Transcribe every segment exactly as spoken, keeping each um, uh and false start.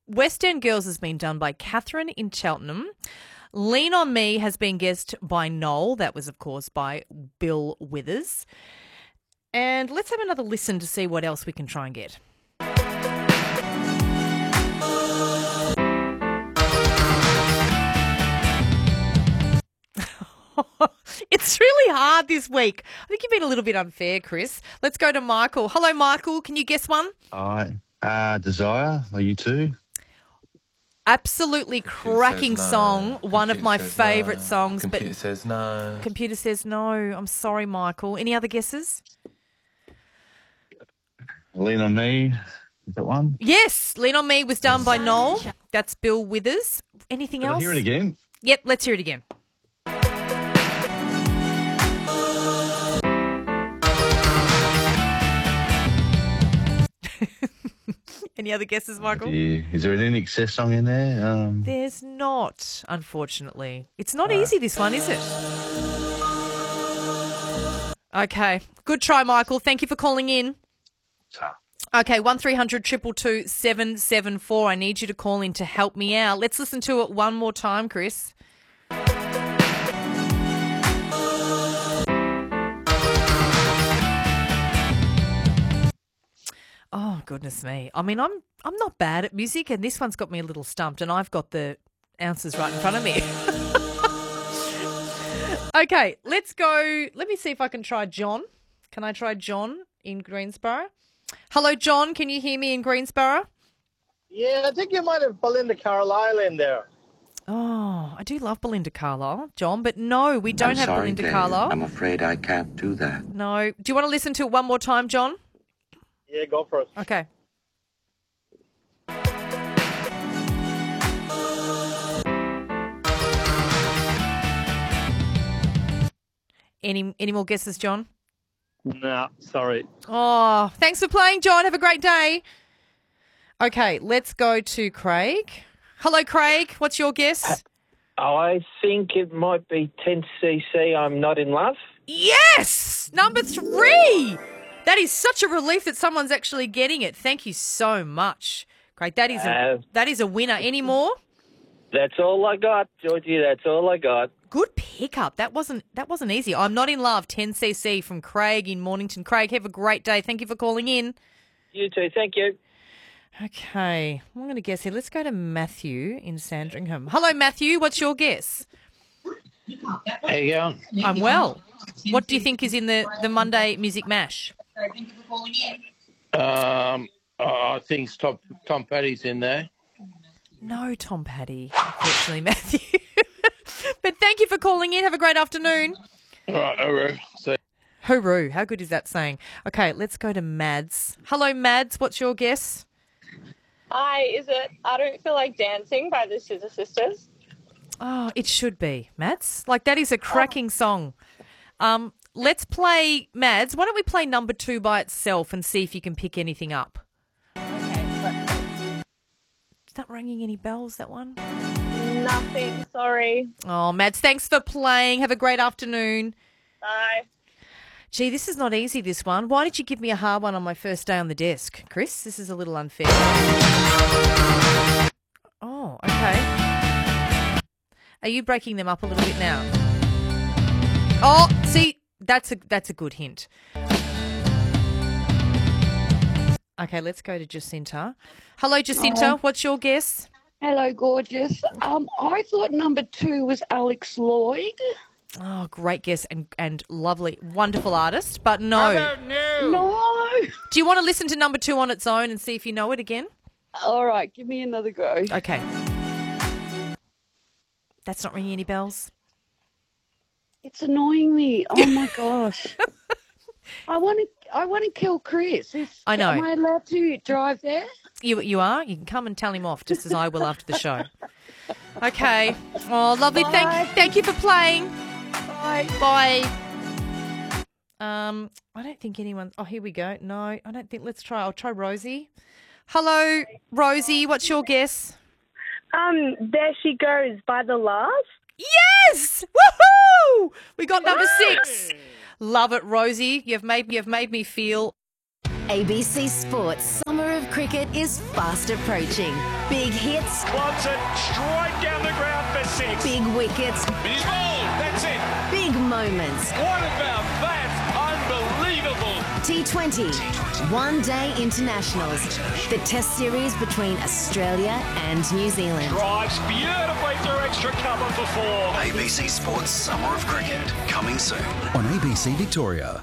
West End Girls has been done by Catherine in Cheltenham. Lean on Me has been guessed by Noel. That was, of course, by Bill Withers. And let's have another listen to see what else we can try and get. It's really hard this week. I think you've been a little bit unfair, Chris. Let's go to Michael. Hello, Michael. Can you guess one? Hi. Uh, Desire, are you too? Absolutely cracking says no. song. One of Computer my says favourite no. songs. Computer but says no. Computer says no. I'm sorry, Michael. Any other guesses? Lean on Me, is that one? Yes. Lean on Me was done by Noel. That's Bill Withers. Anything Can else? I hear it again? Yep, let's hear it again. Any other guesses, Michael? Yeah. Is there an In Excess song in there? Um, There's not, unfortunately. It's not easy, this one, is it? Okay. Good try, Michael. Thank you for calling in. tough. Okay, one three hundred two two two seven seven four. I need you to call in to help me out. Let's listen to it one more time, Chris. Oh, goodness me. I mean, I'm I'm not bad at music, and this one's got me a little stumped, and I've got the answers right in front of me. Okay, let's go. Let me see if I can try John. Can I try John in Greensboro? Hello, John. Can you hear me in Greensboro? Yeah, I think you might have Belinda Carlisle in there. Oh, I do love Belinda Carlisle, John, but no, we don't I'm have sorry, Belinda Dave. Carlisle. I'm afraid I can't do that. No. Do you want to listen to it one more time, John? Yeah, go for it. Okay. Any any more guesses, John? No, sorry. Oh, thanks for playing, John. Have a great day. Okay, let's go to Craig. Hello, Craig. What's your guess? I think it might be ten C C, I'm Not in Love. Yes! Number three! That is such a relief that someone's actually getting it. Thank you so much, Craig. That is a, Uh, that is a winner. Any more? That's all I got, Georgie. That's all I got. Good pickup. That wasn't that wasn't easy. I'm Not in Love, ten C C from Craig in Mornington. Craig, have a great day. Thank you for calling in. You too. Thank you. Okay, I'm going to guess here. Let's go to Matthew in Sandringham. Hello, Matthew. What's your guess? How you going? I'm well. What do you think is in the, the Monday Music Mash? Um, oh, I think it's Tom, Tom Petty's in there. No, Tom Paddy, unfortunately, Matthew. But thank you for calling in. Have a great afternoon. All right, all right. So, Hooroo. How good is that saying? Okay, let's go to Mads. Hello, Mads. What's your guess? Hi, is it I Don't Feel Like Dancing by the Scissor Sisters? Oh, it should be, Mads. Like, that is a cracking song. Um, let's play, Mads, why don't we play number two by itself and see if you can pick anything up? Okay. Is that ringing any bells, that one? Nothing, sorry. Oh, Mads, thanks for playing. Have a great afternoon. Bye. Gee, this is not easy, this one. Why did you give me a hard one on my first day on the desk? Chris, this is a little unfair. Oh, okay. Are you breaking them up a little bit now? Oh, see, that's a that's a good hint. Okay, let's go to Jacinta. Hello, Jacinta. Oh. What's your guess? Hello, gorgeous. Um, I thought number two was Alex Lloyd. Oh, great guess and, and lovely, wonderful artist, but no. No. No. Do you want to listen to number two on its own and see if you know it again? All right, give me another go. Okay. That's not ringing any bells? It's annoying me. Oh my gosh. I want to. I want to kill Chris. Is, I know. Am I allowed to drive there? You you are? You can come and tell him off, just as I will after the show. Okay. Oh, lovely. Bye. Thank thank you for playing. Bye. Bye. Um, I don't think anyone. Oh, here we go. No, I don't think. Let's try. I'll try Rosie. Hello, Rosie. What's your guess? Um, There She Goes by The Last. Yes! Woohoo! We got number six. Love it, Rosie. You've made you've made me feel A B C Sports Summer of Cricket is fast approaching. Big hits. Clubs it straight down the ground for six. Big wickets. He's bowled. That's it. Big moments. What about that? Unbelievable. T twenty. One Day Internationals. The Test series between Australia and New Zealand. Drives beautifully through extra cover for four. A B C Sports Summer of Cricket. Coming soon on A B C Victoria.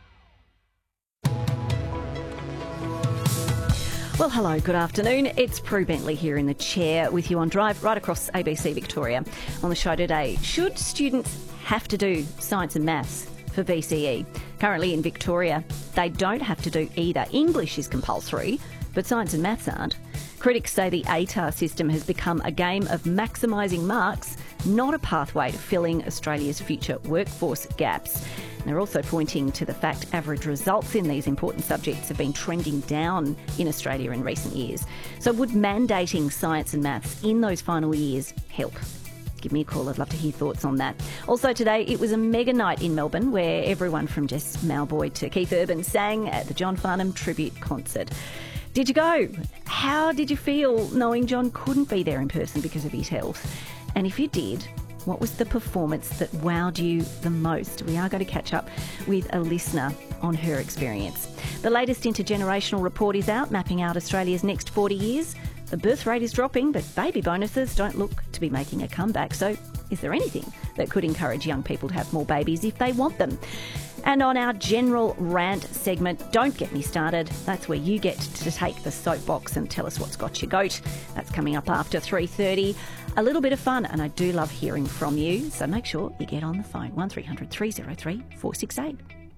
Well, hello, good afternoon. It's Prue Bentley here in the chair with you on Drive right across A B C Victoria. On the show today, should students have to do science and maths for B C E? Currently in Victoria, they don't have to do either. English is compulsory, but science and maths aren't. Critics say the A T A R system has become a game of maximising marks, not a pathway to filling Australia's future workforce gaps. And they're also pointing to the fact average results in these important subjects have been trending down in Australia in recent years. So would mandating science and maths in those final years help? Give me a call. I'd love to hear thoughts on that. Also today, it was a mega night in Melbourne where everyone from Jess Malboy to Keith Urban sang at the John Farnham Tribute Concert. Did you go? How did you feel knowing John couldn't be there in person because of his health? And if you did, what was the performance that wowed you the most? We are going to catch up with a listener on her experience. The latest intergenerational report is out, mapping out Australia's next forty years. The birth rate is dropping, but baby bonuses don't look to be making a comeback. So is there anything that could encourage young people to have more babies if they want them? And on our general rant segment, Don't Get Me Started, that's where you get to take the soapbox and tell us what's got your goat. That's coming up after three thirty. A little bit of fun, and I do love hearing from you, so make sure you get on the phone, one three hundred three oh three four six eight.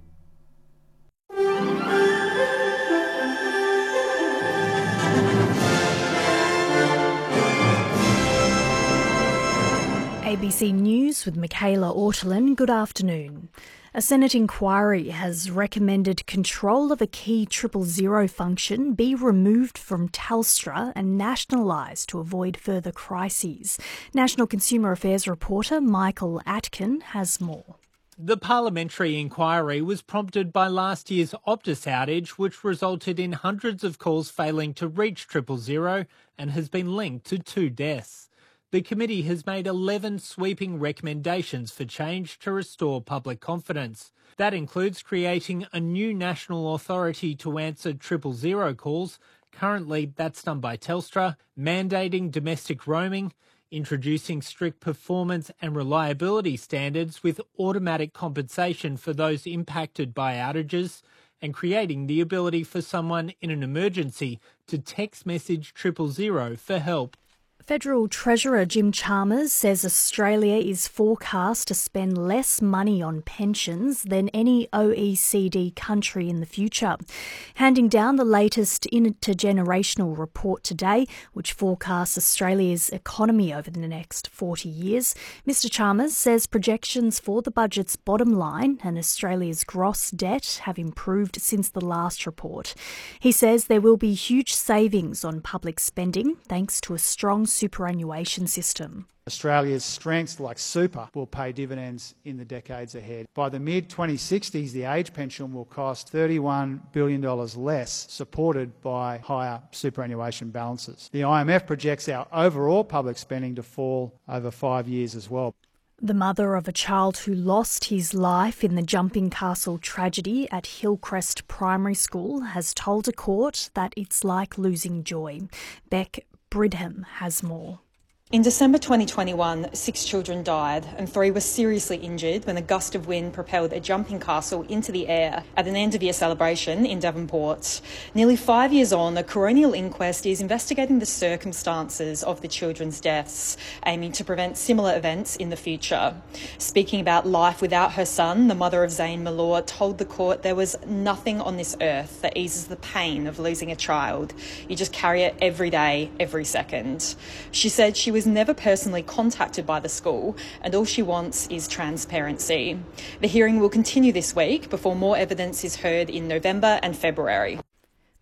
A B C News with Michaela Ortolin. Good afternoon. A Senate inquiry has recommended control of a key triple zero function be removed from Telstra and nationalised to avoid further crises. National Consumer Affairs reporter Michael Atkin has more. The parliamentary inquiry was prompted by last year's Optus outage, which resulted in hundreds of calls failing to reach triple zero and has been linked to two deaths. The committee has made eleven sweeping recommendations for change to restore public confidence. That includes creating a new national authority to answer triple zero calls. Currently, that's done by Telstra, mandating domestic roaming, introducing strict performance and reliability standards with automatic compensation for those impacted by outages, and creating the ability for someone in an emergency to text message triple zero for help. Federal Treasurer Jim Chalmers says Australia is forecast to spend less money on pensions than any O E C D country in the future. Handing down the latest intergenerational report today, which forecasts Australia's economy over the next forty years, Mr Chalmers says projections for the budget's bottom line and Australia's gross debt have improved since the last report. He says there will be huge savings on public spending thanks to a strong superannuation system. Australia's strengths like super will pay dividends in the decades ahead. By the mid twenty sixties, the age pension will cost thirty-one billion dollars less, supported by higher superannuation balances. The I M F projects our overall public spending to fall over five years as well. The mother of a child who lost his life in the Jumping Castle tragedy at Hillcrest Primary School has told a court that it's like losing joy. Beck Bridham has more. In December twenty twenty-one, six children died and three were seriously injured when a gust of wind propelled a jumping castle into the air at an end-of-year celebration in Devonport. Nearly five years on, a coronial inquest is investigating the circumstances of the children's deaths, aiming to prevent similar events in the future. Speaking about life without her son, the mother of Zane Malor told the court there was nothing on this earth that eases the pain of losing a child. You just carry it every day, every second. She said she was never personally contacted by the school and all she wants is transparency. The hearing will continue this week before more evidence is heard in November and February.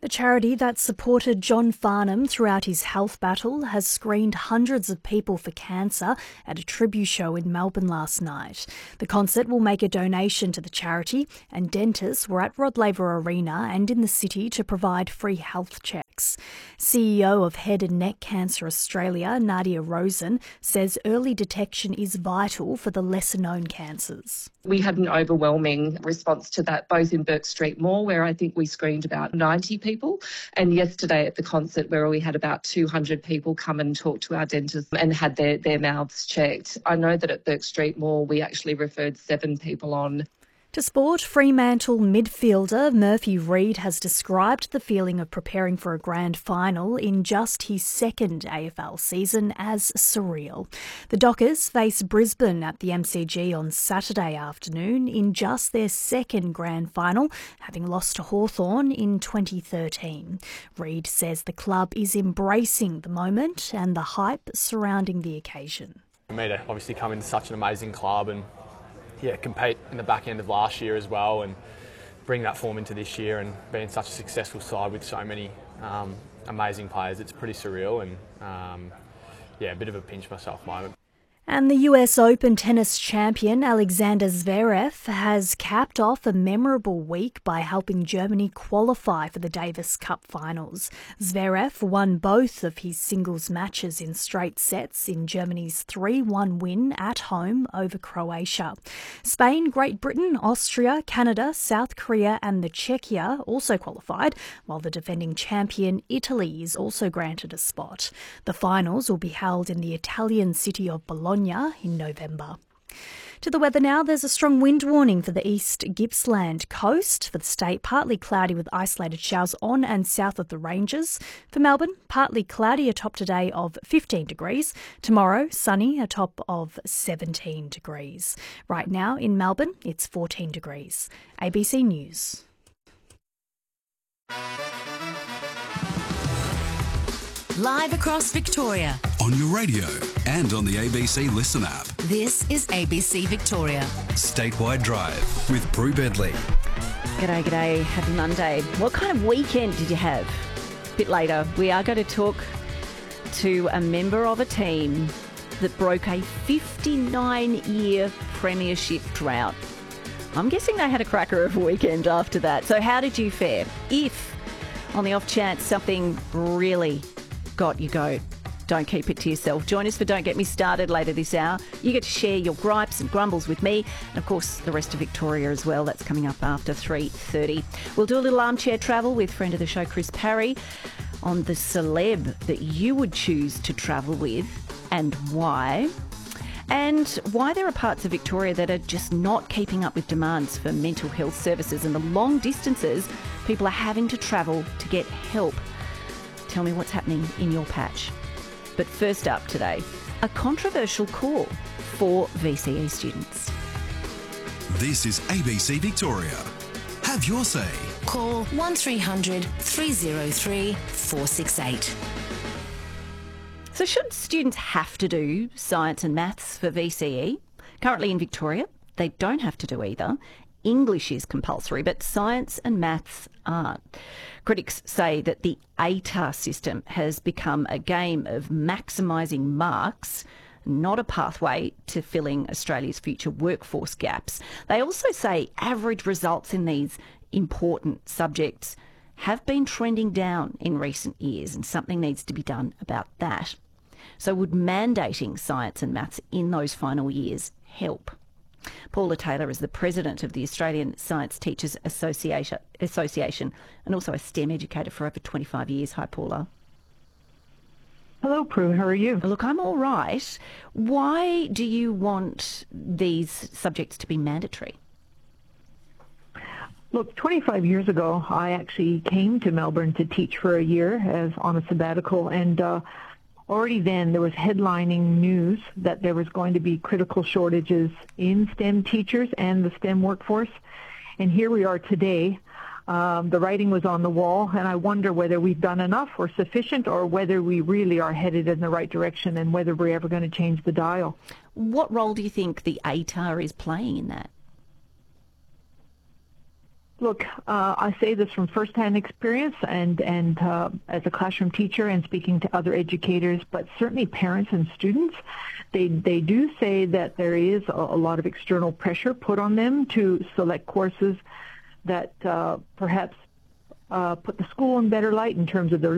The charity that supported John Farnham throughout his health battle has screened hundreds of people for cancer at a tribute show in Melbourne last night. The concert will make a donation to the charity, and dentists were at Rod Laver Arena and in the city to provide free health checks. C E O of Head and Neck Cancer Australia, Nadia Rosen, says early detection is vital for the lesser-known cancers. We had an overwhelming response to that, both in Burke Street Mall, where I think we screened about ninety people, and yesterday at the concert, where we had about two hundred people come and talk to our dentists and had their, their mouths checked. I know that at Burke Street Mall, we actually referred seven people on. To sport, Fremantle midfielder Murphy Reid has described the feeling of preparing for a grand final in just his second A F L season as surreal. The Dockers face Brisbane at the M C G on Saturday afternoon in just their second grand final, having lost to Hawthorn in twenty thirteen. Reid says the club is embracing the moment and the hype surrounding the occasion. For me to obviously come into such an amazing club and yeah, compete in the back end of last year as well and bring that form into this year and being such a successful side with so many um, amazing players, it's pretty surreal and um, yeah, a bit of a pinch myself moment. And the U S Open tennis champion Alexander Zverev has capped off a memorable week by helping Germany qualify for the Davis Cup finals. Zverev won both of his singles matches in straight sets in Germany's three one win at home over Croatia. Spain, Great Britain, Austria, Canada, South Korea and the Czechia also qualified, while the defending champion Italy is also granted a spot. The finals will be held in the Italian city of Bologna in November. To the weather now, there's a strong wind warning for the East Gippsland coast. For the state, partly cloudy with isolated showers on and south of the ranges. For Melbourne, partly cloudy, a top today of fifteen degrees. Tomorrow, sunny, a top of seventeen degrees. Right now in Melbourne, it's fourteen degrees. A B C News. Live across Victoria. On your radio and on the A B C Listen app. This is A B C Victoria. Statewide Drive with Prue Bedley. G'day, g'day. Happy Monday. What kind of weekend did you have? A bit later, we are going to talk to a member of a team that broke a fifty-nine year premiership drought. I'm guessing they had a cracker of a weekend after that. So how did you fare? If, on the off chance, something really got you goat, don't keep it to yourself. Join us for Don't Get Me Started later this hour. You get to share your gripes and grumbles with me and, of course, the rest of Victoria as well. That's coming up after three thirty. We'll do a little armchair travel with friend of the show, Chris Parry, on the celeb that you would choose to travel with and why. And why there are parts of Victoria that are just not keeping up with demands for mental health services and the long distances people are having to travel to get help. Tell me what's happening in your patch. But first up today, a controversial call for V C E students. This is A B C Victoria. Have your say. Call one three hundred three oh three four six eight. So should students have to do science and maths for V C E? Currently in Victoria, they don't have to do either. English is compulsory, but science and maths aren't. Critics say that the A T A R system has become a game of maximising marks, not a pathway to filling Australia's future workforce gaps. They also say average results in these important subjects have been trending down in recent years, and something needs to be done about that. So would mandating science and maths in those final years help? Paula Taylor is the president of the Australian Science Teachers Association, Association and also a STEM educator for over twenty-five years. Hi, Paula. Hello, Prue. How are you? Look, I'm all right. Why do you want these subjects to be mandatory? Look, twenty-five years ago, I actually came to Melbourne to teach for a year as on a sabbatical, and uh, already then there was headlining news that there was going to be critical shortages in STEM teachers and the STEM workforce. And here we are today. Um, the writing was on the wall, and I wonder whether we've done enough or sufficient, or whether we really are headed in the right direction and whether we're ever going to change the dial. What role do you think the A T A R is playing in that? Look, uh, I say this from firsthand experience and, and uh, as a classroom teacher and speaking to other educators, but certainly parents and students, they, they do say that there is a, a lot of external pressure put on them to select courses that uh, perhaps uh, put the school in better light in terms of their